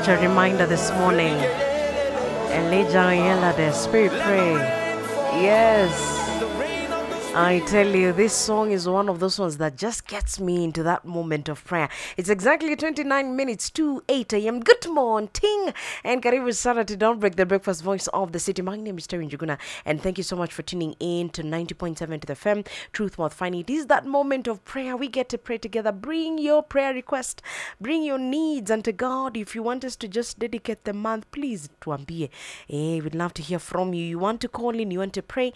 such a reminder this morning. Elijah Yella, the Spirit pray. Yes. I tell you, this song is one of those ones that just gets me into that moment of prayer. It's exactly 29 minutes to 8 a.m. Good morning. And karibu sana to Don't Break, the breakfast voice of the city. My name is Terry Njuguna. And thank you so much for tuning in to 90.7 to the FM. Truth Mouth Finding. It is that moment of prayer. We get to pray together. Bring your prayer request. Bring your needs unto God. If you want us to just dedicate the month, please tuambie. We'd love to hear from you. You want to call in, you want to pray.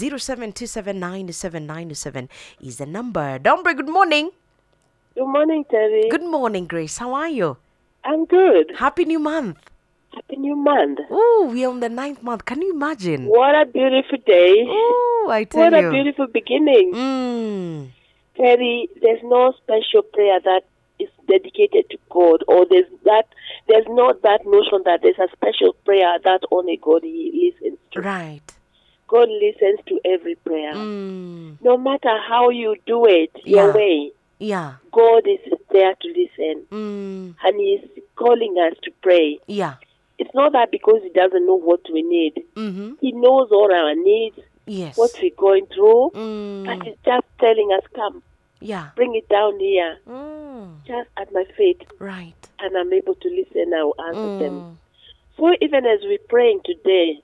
072799797 is the number. Dombre, good morning. Good morning, Terry. Good morning, Grace. How are you? I'm good. Happy new month. Happy new month. Oh, we're on the 9th month. Can you imagine? What a beautiful day. Oh, I tell you. What you. a beautiful beginning. Terry, there's no special prayer that is dedicated to God, or there's not that notion that there's a special prayer that only God listens to. Right. God listens to every prayer. No matter how you do it, your way, God is there to listen. And He's calling us to pray. Yeah. It's not that because He doesn't know what we need. He knows all our needs, what we're going through, but He's just telling us, come, bring it down here, just at my feet. Right. And I'm able to listen. I'll answer them. So even as we're praying today,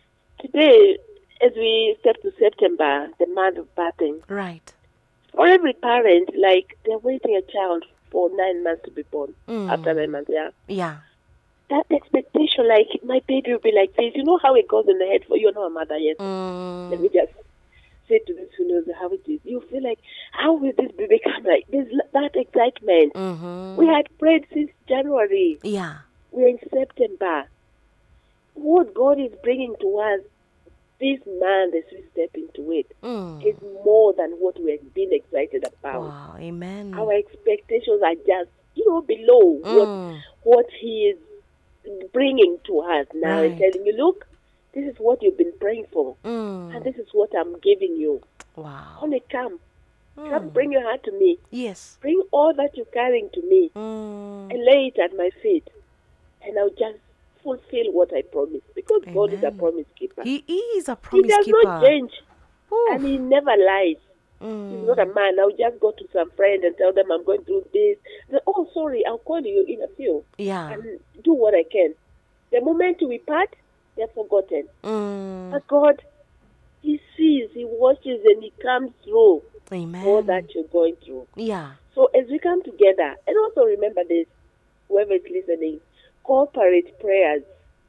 as we step to September, the month of birthing, right, for every parent, like, they're waiting a child for 9 months to be born. After 9 months, yeah. That expectation, like, my baby will be like this. You know how it goes in the head for you? You're not a mother yet. Let me just say to this who knows how it is. You feel like, how will this baby come? Like, there's that excitement. We had prayed since January. Yeah. We're in September. What God is bringing to us this month, as we step into it, is more than what we have been excited about. Wow, amen. Our expectations are just, below what He is bringing to us now, and telling you, look, this is what you've been praying for, and this is what I'm giving you. Wow. Only come. Come, bring your heart to me. Yes. Bring all that you're carrying to me, and lay it at my feet, and I'll just fulfill what I promised, because God is a promise keeper. He is a promise keeper. He does not change. And He never lies. He's not a man. I'll just go to some friend and tell them I'm going through this. Say, oh, sorry, I'll call you in a few. Yeah. And do what I can. The moment we part, they're forgotten. But God, He sees, He watches, and He comes through. Amen. All that you're going through. Yeah. So as we come together, and also remember this, whoever is listening, corporate prayers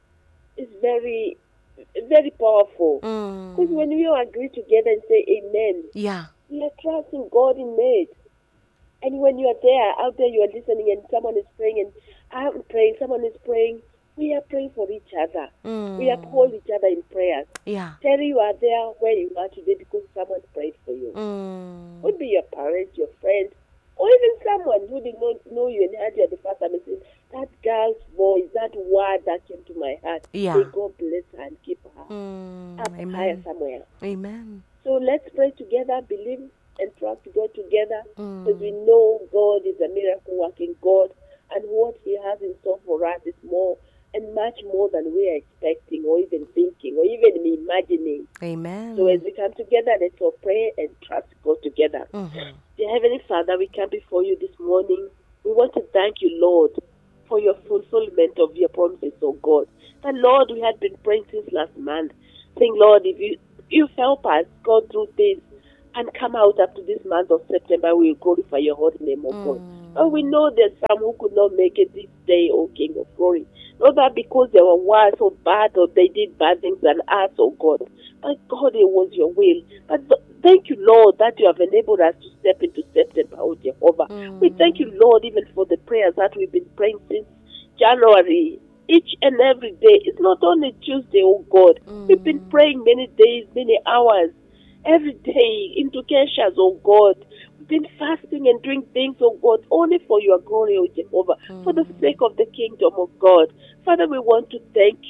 is very, very powerful. Because when we all agree together and say amen, we are trusting God in it. And when you are there, out there, you are listening, and someone is praying, and I'm praying, someone is praying, we are praying for each other. We uphold each other in prayers. Yeah. Terry, you are there where you are today because someone prayed for you. Could be your parents, your friend, or even someone who did not know you and heard you at the first time and said, that girl's voice, that word that came to my heart, may God bless her and keep her up higher somewhere. Amen. So let's pray together, believe and trust God together, because we know God is a miracle-working God, and what He has in store for us is more and much more than we are expecting or even thinking or even imagining. Amen. So as we come together, let's all pray and trust God together. Dear Heavenly Father, we come before you this morning. We want to thank you, Lord, for your fulfillment of your promises, oh God. That, Lord, we had been praying since last month, saying, Lord, if you help us go through this and come out up to this month of September, we will glorify your holy name, oh God. And we know there's some who could not make it this day, oh King of glory. Not that because they were worse or bad or they did bad things than us, oh God. But God, it was your will. But thank you, Lord, that you have enabled us to step into September, oh Jehovah. We thank you, Lord, even for the prayers that we've been praying since January. Each and every day. It's not only Tuesday, oh God. We've been praying many days, many hours, every day into Keshas, oh God. We've been fasting and doing things, oh God, only for your glory, oh Jehovah, for the sake of the kingdom of God. Father, we want to thank you.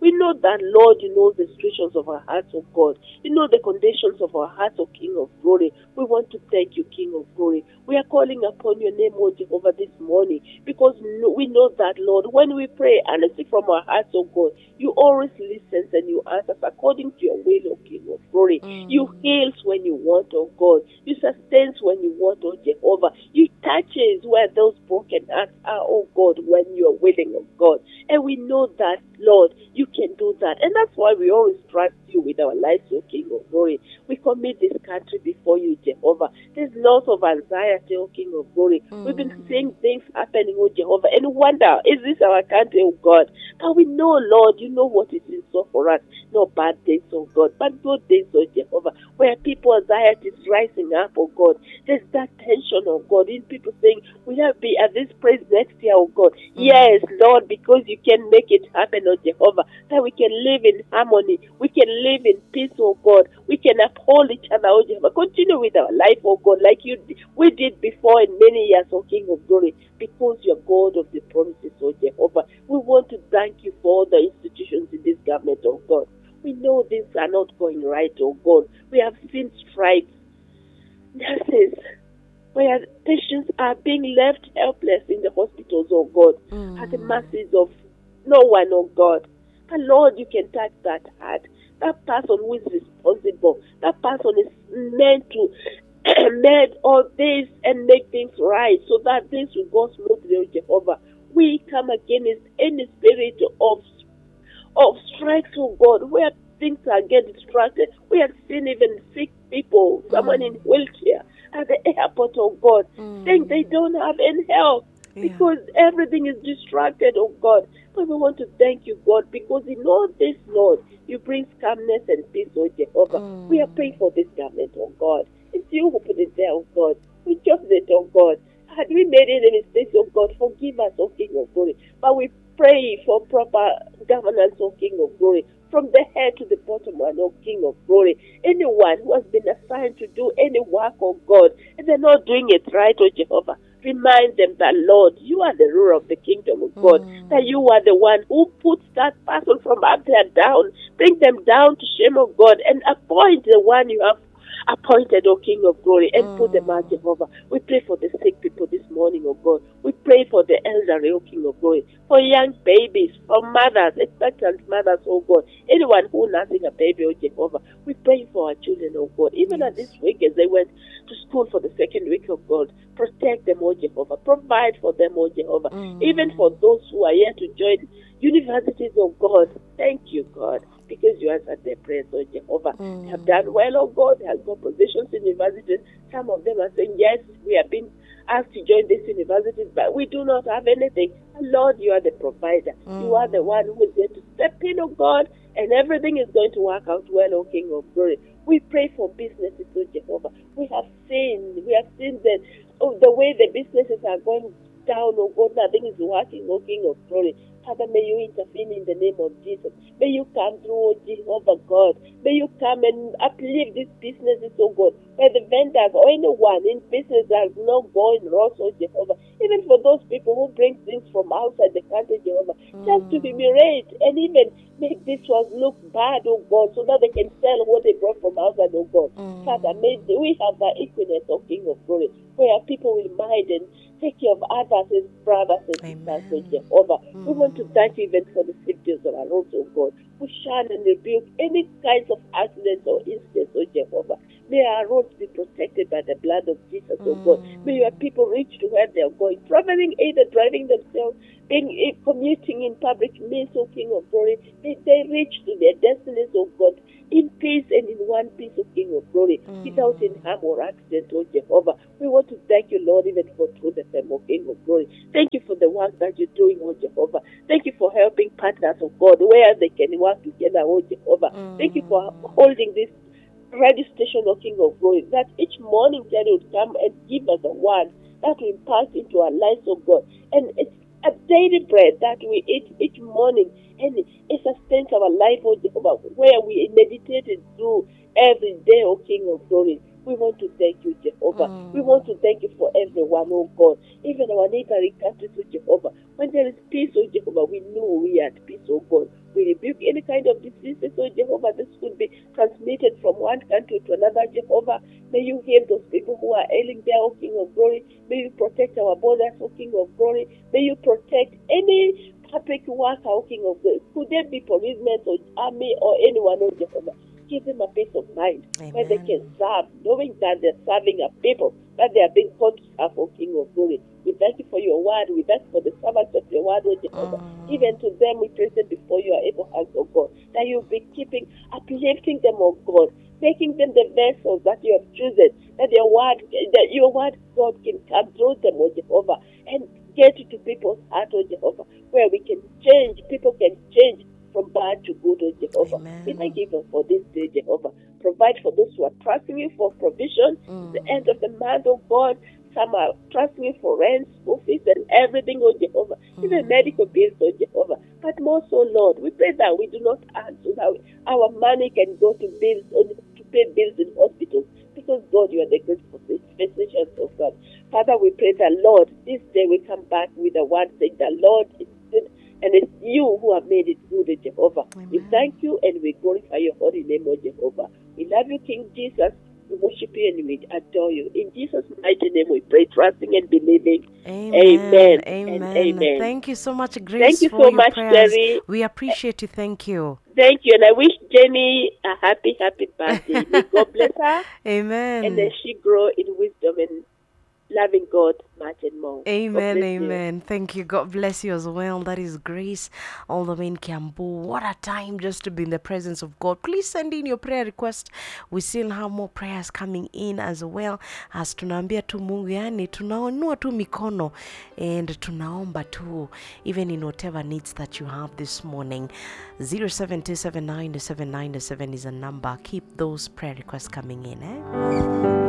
We know that, Lord, you know the situations of our hearts, oh God. You know the conditions of our hearts, oh King of glory. We want to thank you, King of glory. We are calling upon your name, oh Jehovah, this morning because we know that, Lord, when we pray and speak from our hearts, oh God, you always listen and you answer according to your will, oh King of glory. You heals when you want, oh God. You sustains when you want, oh Jehovah. You touches where those broken hearts are, oh God, when you are willing, oh God. And we know that, Lord, you can do that. And that's why we always trust you with our lives, oh King of glory. We commit this country before you, Jehovah. There's lots of anxiety, oh King of glory. We've been seeing things happening, oh Jehovah, and wonder, is this our country, oh God? But we know, Lord, you know what is in store for us. No bad days, oh God, but good days, oh Jehovah, where people anxiety is rising up, oh God. There's that tension, oh God, in people saying, will I be at this place next year, oh God? Yes, Lord, because you can make it happen, oh Jehovah, that we can live in harmony, we can live in peace, oh God, we can uphold each other, oh Jehovah. Continue with our life, oh God, like we did before in many years, oh King of glory, because you're God of the promises, oh Jehovah. We want to thank you for all the institutions in this government, oh God. We know things are not going right, oh God. We have seen strikes, nurses, where patients are being left helpless in the hospitals, oh God, at the mercies of no one, oh God. But Lord, you can touch that heart. That person who is responsible, that person is meant to make all this and make things right so that things will go smoothly, oh Jehovah. We come against any spirit of strikes, oh God, where things are getting distracted. We have seen even sick people, someone in wheelchair at the airport, oh God, saying they don't have any help because everything is distracted, oh God. But we want to thank you, God, because in all this, Lord, you bring calmness and peace, oh Jehovah. We are praying for this government, oh God. It's you who put it there, oh God. We chose it, oh God. Had we made any mistakes, oh God, forgive us, oh King of glory. But we pray for proper governance, oh King of glory, from the head to the bottom one, oh King of glory. Anyone who has been assigned to do any work, oh God, and they're not doing it right, oh Jehovah, remind them that, Lord, you are the ruler of the kingdom of God, that you are the one who puts that person from up there down, bring them down to shame of God, and appoint the one you have appointed, O King of glory, and put them out, Jehovah. We pray for the sick people this morning, O God. We pray for the elderly, O King of glory, for young babies, for mothers, expectant mothers, O God. Anyone who nursing a baby, O Jehovah. We pray for our children, O God. Even at this week as they went to school for the second week of God, protect them, O Jehovah. Provide for them, O Jehovah. Even for those who are yet to join universities, O God. Thank you, God, because you answered their prayers, oh Jehovah. They have done well, oh God. They have got positions in universities. Some of them are saying, yes, we have been asked to join these universities, but we do not have anything. And Lord, you are the provider. You are the one who is going to step in, oh God, and everything is going to work out well, oh King of glory. We pray for businesses, oh Jehovah. We have seen that the way the businesses are going down, oh God, nothing is working, oh King of glory. Father, may you intervene in the name of Jesus. May you come through, oh Jehovah God. May you come and uplift these businesses, oh God, where the vendors or anyone in business that is not going wrong, oh Jehovah. Even for those people who bring things from outside the country, Jehovah, just to be mirate and even make this one look bad, oh God, so that they can sell what they brought from outside, oh God. Father, may we have that equiness, oh King of glory, where people will mind and take care of others as brothers and sisters, oh Jehovah. We want to thank you even for the safety of our roads, oh God. We shun and rebuke any kinds of accidents or incidents, oh Jehovah. May our roads be protected by the blood of Jesus, oh God. May your people reach to where they are going, traveling, either driving themselves, commuting in public means, oh King of glory. May they reach to their destinies, oh God, in peace and in one piece, O King of glory, without any harm or accident, O Jehovah. We want to thank you, Lord, even for Truth FM, O King of glory. Thank you for the work that you're doing, O Jehovah. Thank you for helping partners, O God, where they can work together, O Jehovah. Thank you for holding this radio station, O King of glory, that each morning that would come and give us a word that will impact into our lives, O God. And it's a daily bread that we eat each morning, and it sustains our life, O Jehovah, where we meditated through every day, O King of glory. We want to thank you, Jehovah. We want to thank you for everyone, O God, even our neighboring countries, O Jehovah. When there is peace, O Jehovah, we know we are at peace, O God. We rebuke any kind of diseases, oh Jehovah, this could be transmitted from one country to another, Jehovah. May you heal those people who are ailing there, O King of Glory. May you protect our borders, O King of Glory. May you protect any public worker, O King of Glory. Could there be policemen or army or anyone, O Jehovah? Give them a peace of mind where they can serve, knowing that they're serving a people, that they are being called to serve, O King of Glory. We thank you for your word. We thank you for the servants of your word, O Jehovah. Even to them, we present before your able hands, O God, that you'll be keeping, uplifting them, O God, making them the vessels that you have chosen, that your word, God, can come through them, O Jehovah, and get to people's heart, O Jehovah, where we can change, people can change from bad to good, O Jehovah. Amen. We thank you for this day, Jehovah. Provide for those who are trusting you for provision. The end of the month, oh God. Some are trusting you for rent, school fees, and everything, oh Jehovah. Even medical bills, oh Jehovah. But more so, Lord, we pray that we do not add so that our money can go to bills, to pay bills in hospitals. Because, God, you are the great physician, oh God. Father, we pray that, Lord, this day we come back with a word saying that, Lord, it's good. And it's you who have made it good, Jehovah. Amen. We thank you and we glorify your holy name, O Jehovah. We love you, King Jesus. We worship you and we adore you. In Jesus' mighty name we pray, trusting and believing. Amen. And amen. Thank you so much, Grace, Thank you for so your much, prayers. Terry. We appreciate you. Thank you. Thank you. And I wish Jenny a happy birthday. May God bless her. Amen. And then she grow in wisdom and loving God much and more. Amen, amen. Thank you. God bless you as well. That is Grace, all the way in Kiambu. What a time just to be in the presence of God. Please send in your prayer request. We still have more prayers coming in as well, as tunaambia tu Mungu, yani tunaonua tu mikono and tunaomba tu, even in whatever needs that you have this morning. 072797997 is a number. Keep those prayer requests coming in.